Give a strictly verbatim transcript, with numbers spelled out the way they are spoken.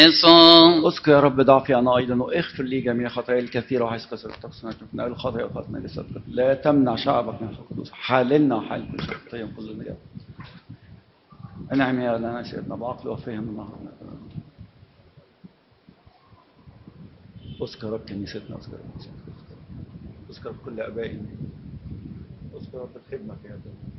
اذكر يا رب ضعفي انا ايضا، واغفر لي جميع خطاياي الكثيره وحيث كثرت تقصيرات من اول خطايا وخطنا لصدقك. لا تمنع شعبك من القدوس، حاللنا وحال كل شخصيه كل نجاه. انعم يا لنا سيدنا بعقل وفهم النهر. اذكر رب كنيستنا، اذكر اذكر كل ابائنا، اذكر رب الخدمه في هذا